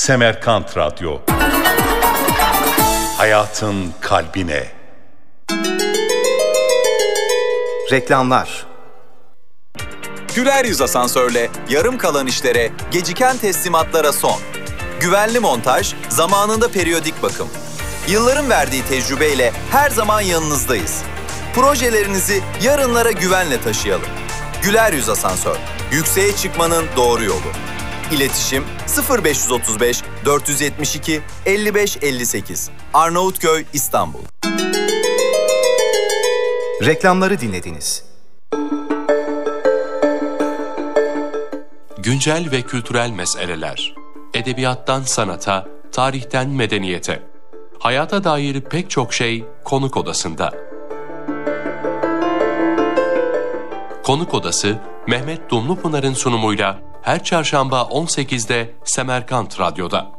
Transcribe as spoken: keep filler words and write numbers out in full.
Semerkant Radyo. Hayatın kalbine. Reklamlar. Güler Yüz Asansör'le yarım kalan işlere, geciken teslimatlara son. Güvenli montaj, zamanında periyodik bakım. Yılların verdiği tecrübeyle her zaman yanınızdayız. Projelerinizi yarınlara güvenle taşıyalım. Güler Yüz Asansör, yükseğe çıkmanın doğru yolu. İletişim sıfır beş otuz beş dört yetmiş iki elli beş elli sekiz Arnavutköy, İstanbul. Reklamları dinlediniz. Güncel ve kültürel meseleler, edebiyattan sanata, tarihten medeniyete, hayata dair pek çok şey Konuk Odası'nda. Konuk Odası, Mehmet Dumlupınar'ın sunumuyla her çarşamba on sekizde Semerkant Radyo'da.